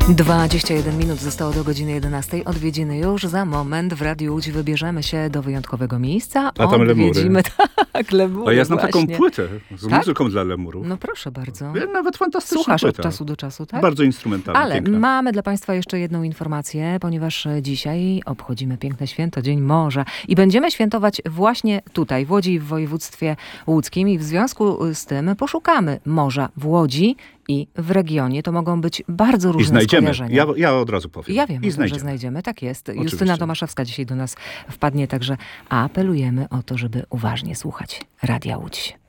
21 minut zostało do godziny 11. Odwiedziny już za moment. W Radiu Łódź wybierzemy się do wyjątkowego miejsca. A tam odwiedzimy tak, lemury. A ja znam właśnie. taką płytę z Tak? muzyką dla lemurów. No proszę bardzo. Nawet fantastyczna Słuchasz płyta. od czasu do czasu, tak? Bardzo instrumentalna, Ale piękna. mamy dla Państwa jeszcze jedną informację, ponieważ dzisiaj obchodzimy piękne święto, Dzień Morza. I będziemy świętować właśnie tutaj, w Łodzi, w województwie łódzkim. I w związku z tym poszukamy morza w Łodzi i w regionie. To mogą być bardzo różne I znajdziemy. skojarzenia. Ja od razu powiem. Ja wiem, I że znajdziemy. Tak jest. Oczywiście. Justyna Tomaszewska dzisiaj do nas wpadnie, także apelujemy o to, żeby uważnie słuchać Radia Łódź.